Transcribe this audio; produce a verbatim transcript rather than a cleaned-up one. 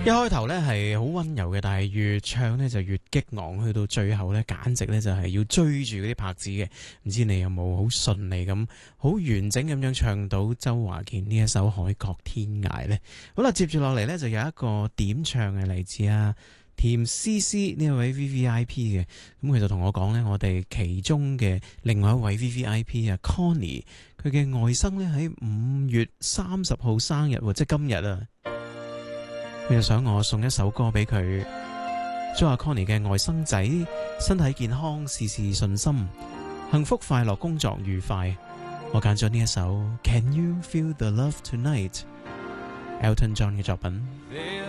一開頭咧係好溫柔嘅，但係越唱咧就越激昂，去到最後咧簡直咧就係要追住嗰啲拍子嘅。唔知你有冇好順利咁好完整咁樣唱到周華健呢一首《海角天涯》呢？好啦，接住落嚟咧就有一個點唱嘅嚟自啊甜絲絲呢一位 V V I P 嘅，咁佢就同我講咧，我哋其中嘅另外一位 V V I P 啊 Connie， 佢嘅外甥咧喺五月三十號生日，即係今日啊！佢就想我送一首歌俾佢，祝阿 Connie 嘅外甥仔身體健康，事事順心，幸福快樂，工作愉快。我揀咗呢一首 Can You Feel the Love Tonight， Elton John 嘅作品。